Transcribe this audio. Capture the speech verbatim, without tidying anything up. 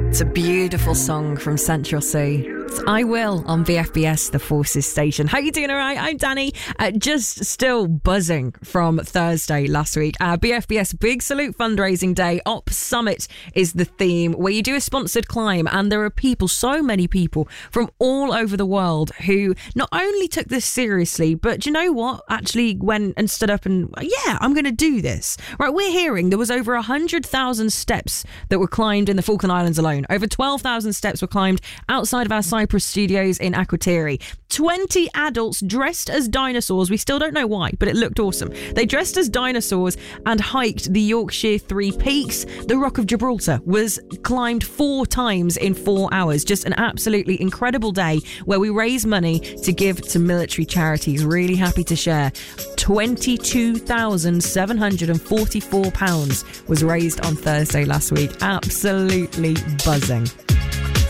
It's a beautiful song from Central Sea. It's I Will on V F B S, the Forces station. How you doing? All right, I'm Danny. Uh, just still buzzing from Thursday last week. Uh, B F B S Big Salute Fundraising Day. Op Summit is the theme, where you do a sponsored climb, and there are people, so many people from all over the world who not only took this seriously, but do you know what? Actually went and stood up and, yeah, I'm going to do this. Right, we're hearing there was over one hundred thousand steps that were climbed in the Falkland Islands alone. Over twelve thousand steps were climbed outside of our Cyprus studios in Akrotiri. twenty adults dressed as dinosaurs. We still don't know why, but it looked awesome. They dressed as dinosaurs and hiked the Yorkshire Three Peaks. The Rock of Gibraltar was climbed four times in four hours. Just an absolutely incredible day where we raise money to give to military charities. Really happy to share. twenty-two thousand seven hundred forty-four pounds was raised on Thursday last week. Absolutely buzzing.